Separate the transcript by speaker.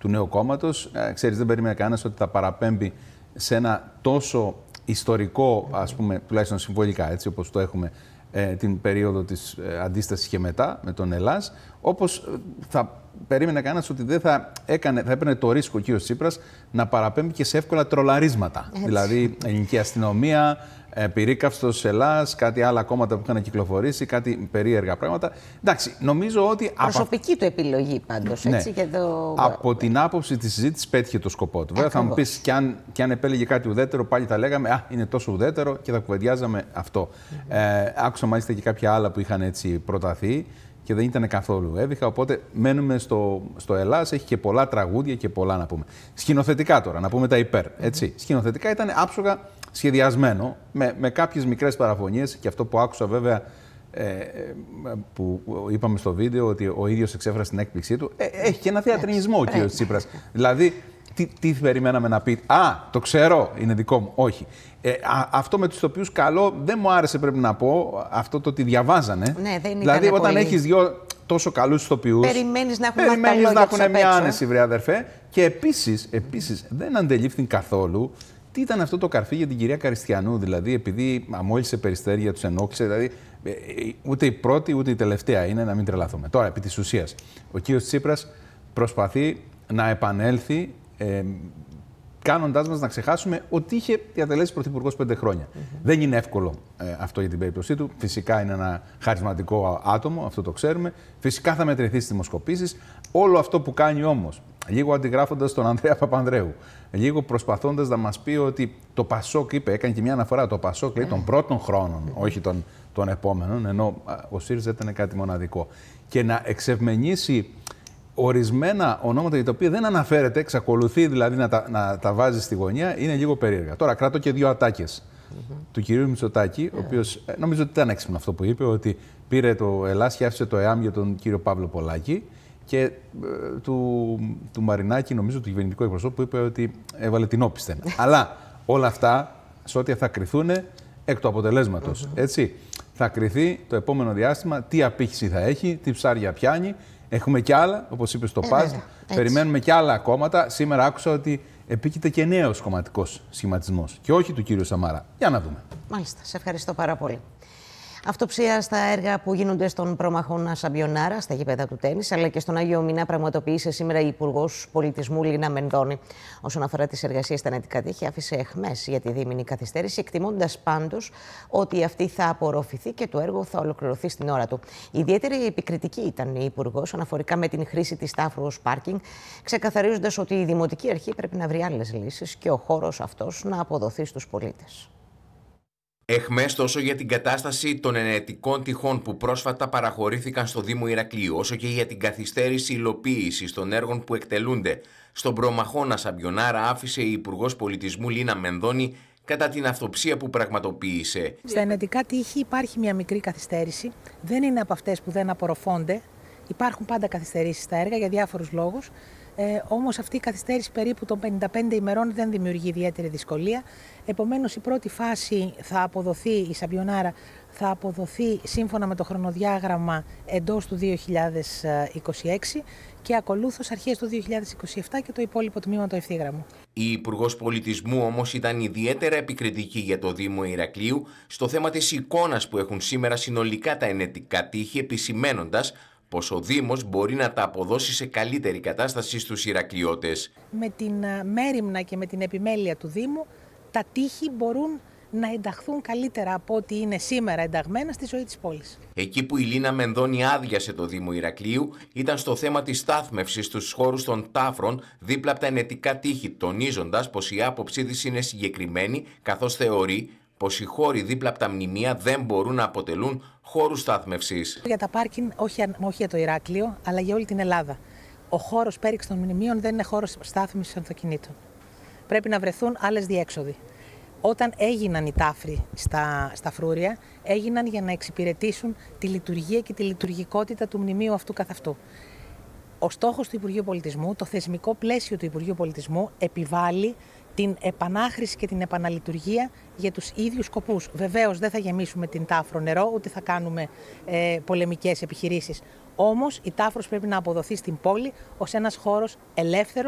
Speaker 1: του νέου κόμματος. Ξέρεις, δεν περίμενε κανένας ότι θα παραπέμπει σε ένα τόσο ιστορικό, ας πούμε, τουλάχιστον συμβολικά, έτσι όπως το έχουμε, την περίοδο της αντίστασης και μετά, με τον Ελλάς, όπως θα περίμενε κανένας ότι δεν θα έπαιρνε το ρίσκο ο κ. Τσίπρας να παραπέμπει και σε εύκολα τρολαρίσματα. Έτσι. Δηλαδή, ελληνική αστυνομία, πυρίκαυστος Ελλάς, κάτι άλλα κόμματα που είχαν κυκλοφορήσει, κάτι περίεργα πράγματα. Εντάξει, νομίζω ότι.
Speaker 2: Προσωπική του επιλογή πάντως.
Speaker 1: Ναι.
Speaker 2: Έτσι, και το...
Speaker 1: Από την άποψη της συζήτησης πέτυχε το σκοπό του. Βέβαια, θα μου πεις, κι αν επέλεγε κάτι ουδέτερο, πάλι θα λέγαμε «Α, είναι τόσο ουδέτερο» και θα κουβεντιάζαμε αυτό. Άκουσα μάλιστα και κάποια άλλα που είχαν έτσι προταθεί και δεν ήταν καθόλου έβυχα. Οπότε μένουμε στο Ελλάς, έχει και πολλά τραγούδια και πολλά να πούμε. Σκηνοθετικά τώρα, να πούμε τα υπέρ. Έτσι. Σκηνοθετικά ήταν άψογα σχεδιασμένο, με κάποιες μικρές παραφωνίες, και αυτό που άκουσα βέβαια, που είπαμε στο βίντεο, ότι ο ίδιος εξέφρασε την έκπληξή του, έχει και ένα θεατρινισμό ο κ. Τσίπρας. Δηλαδή, τι περιμέναμε να πει, το ξέρω, είναι δικό μου. Όχι. Αυτό με τους ηθοποιούς καλό δεν μου άρεσε, πρέπει να πω, αυτό το ότι διαβάζανε.
Speaker 2: Ναι, δεν
Speaker 1: δηλαδή, όταν έχεις δυο τόσο καλούς ηθοποιούς,
Speaker 2: περιμένεις να
Speaker 1: έχουν μια άνεση, βρε αδερφέ. Και επίσης δεν αντελήφθην καθόλου τι ήταν αυτό το καρφί για την κυρία Καριστιανού. Δηλαδή, επειδή αμόλυσε περιστέρια, τους ενόχλησε. Δηλαδή, ούτε η πρώτη ούτε η τελευταία είναι, να μην τρελαθούμε. Τώρα, επί της ουσίας, ο κ. Τσίπρας προσπαθεί να επανέλθει, κάνοντάς μας να ξεχάσουμε ότι είχε διατελέσει πρωθυπουργός 5 χρόνια. Δεν είναι εύκολο αυτό για την περίπτωσή του. Φυσικά είναι ένα χαρισματικό άτομο, αυτό το ξέρουμε. Φυσικά θα μετρηθεί στις δημοσκοπήσεις. Όλο αυτό που κάνει όμως, λίγο αντιγράφοντας τον Ανδρέα Παπανδρέου, λίγο προσπαθώντας να μας πει ότι το Πασόκ, έκανε και μια αναφορά, το Πασόκ λέει των πρώτων χρόνων, όχι των επόμενων, ενώ ο ΣΥΡΙΖΑ ήταν κάτι μοναδικό. Και να εξευμενήσει ορισμένα ονόματα για τα οποία δεν αναφέρεται, εξακολουθεί δηλαδή να τα βάζει στη γωνία, είναι λίγο περίεργα. Τώρα κρατώ και δύο ατάκες του κυρίου Μητσοτάκη, ο οποίος νομίζω ότι ήταν έξυπνο αυτό που είπε, ότι πήρε το Ελλάς και άφησε το ΕΑΜ για τον κύριο Παύλο Πολάκη, και του Μαρινάκη, νομίζω του κυβερνητικού εκπροσώπου, που είπε ότι έβαλε την όπισθεν. Αλλά όλα αυτά, σε ό,τι θα κρυθούν εκ του αποτελέσματος. Έτσι. Θα κρυθεί το επόμενο διάστημα τι απήχηση θα έχει, τι ψάρια πιάνει. Έχουμε κι άλλα, όπως είπε στο ΠΑΣ. Περιμένουμε κι άλλα κόμματα. Σήμερα άκουσα ότι επίκειται και νέος κομματικός σχηματισμός. Και όχι του κύριου Σαμάρα. Για να δούμε.
Speaker 2: Μάλιστα. Σε ευχαριστώ πάρα πολύ. Αυτοψία στα έργα που γίνονται στον Προμαχώνα Σαμπιονάρα, στα γήπεδα του τένις, αλλά και στον Άγιο Μηνά, πραγματοποίησε σήμερα η Υπουργός Πολιτισμού Λίνα Μενδώνη. Όσον αφορά τις εργασίες στα νετικά τείχη, άφησε εχμές για τη δίμηνη καθυστέρηση, εκτιμώντας πάντως ότι αυτή θα απορροφηθεί και το έργο θα ολοκληρωθεί στην ώρα του. Ιδιαίτερη επικριτική ήταν η Υπουργός αναφορικά με την χρήση της τάφρου ως πάρκινγκ, ξεκαθαρίζοντας ότι η Δημοτική Αρχή πρέπει να βρει άλλες λύσεις και ο χώρος αυτός να αποδοθεί στους πολίτες.
Speaker 3: Εχμές τόσο για την κατάσταση των ενετικών τυχών που πρόσφατα παραχωρήθηκαν στο Δήμο Ηρακλείου, όσο και για την καθυστέρηση υλοποίησης των έργων που εκτελούνται στον Προμαχώνα Σαμπιονάρα, άφησε η Υπουργός Πολιτισμού Λίνα Μενδώνη κατά την αυτοψία που πραγματοποίησε.
Speaker 4: Στα ενετικά τείχη υπάρχει μια μικρή καθυστέρηση. Δεν είναι από αυτές που δεν απορροφώνται. Υπάρχουν πάντα καθυστερήσεις στα έργα για διάφορους λόγους. Όμως αυτή η καθυστέρηση περίπου των 55 ημερών δεν δημιουργεί ιδιαίτερη δυσκολία. Επομένως η πρώτη φάση θα αποδοθεί, η Σαμπιονάρα θα αποδοθεί σύμφωνα με το χρονοδιάγραμμα εντός του 2026 και ακολούθως αρχές του 2027 και το υπόλοιπο τμήμα το ευθύγραμμο.
Speaker 3: Η Υπουργός Πολιτισμού όμως ήταν ιδιαίτερα επικριτική για το Δήμο Ηρακλείου στο θέμα της εικόνας που έχουν σήμερα συνολικά τα ενετικά τείχη, επισημαίνοντας πως ο Δήμος μπορεί να τα αποδώσει σε καλύτερη κατάσταση στους Ηρακλειώτες.
Speaker 4: Με την μέριμνα και με την επιμέλεια του Δήμου, τα τείχη μπορούν να ενταχθούν καλύτερα από ό,τι είναι σήμερα ενταγμένα στη ζωή της πόλης.
Speaker 3: Εκεί που η Λίνα Μενδώνη άδειασε το Δήμο Ηρακλείου ήταν στο θέμα της στάθμευσης στους χώρους των τάφρων δίπλα από τα ενετικά τείχη, τονίζοντας πως η άποψή της είναι συγκεκριμένη, καθώς θεωρεί πως οι χώροι δίπλα από τα μνημεία δεν μπορούν να αποτελούν χώρους στάθμευσης.
Speaker 4: Για τα πάρκινγκ, όχι για το Ηράκλειο, αλλά για όλη την Ελλάδα. Ο χώρος πέριξ των μνημείων δεν είναι χώρος στάθμευσης αυτοκινήτων. Πρέπει να βρεθούν άλλες διέξοδοι. Όταν έγιναν οι τάφροι στα φρούρια, έγιναν για να εξυπηρετήσουν τη λειτουργία και τη λειτουργικότητα του μνημείου αυτού καθ' αυτού. Ο στόχος του Υπουργείου Πολιτισμού, το θεσμικό πλαίσιο του Υπουργείου Πολιτισμού, επιβάλλει την επανάχρηση και την επαναλειτουργία για τους ίδιους σκοπούς. Βεβαίως δεν θα γεμίσουμε την τάφρο νερό, ούτε θα κάνουμε πολεμικές επιχειρήσεις. Όμως η τάφρος πρέπει να αποδοθεί στην πόλη ως ένας χώρος ελεύθερος